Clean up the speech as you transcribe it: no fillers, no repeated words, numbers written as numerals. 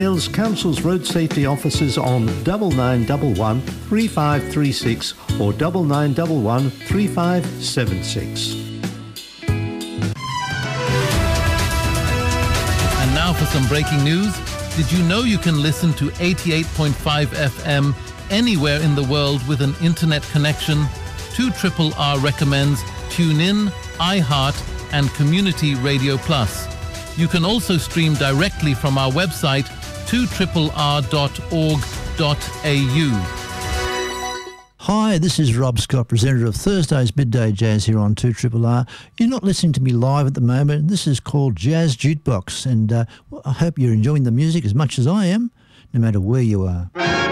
Hills Council's road safety officers on 9911 3536 or 9911 3576. And now for some breaking news. Did you know you can listen to 88.5 FM anywhere in the world with an internet connection? 2RRR recommends TuneIn, iHeart and Community Radio Plus. You can also stream directly from our website 2RRR.org.au. Hi, this is Rob Scott, presenter of Thursday's Midday Jazz here on 2RRR. You're not listening to me live at the moment. This is called Jazz Jukebox, and I hope you're enjoying the music as much as I am, no matter where you are.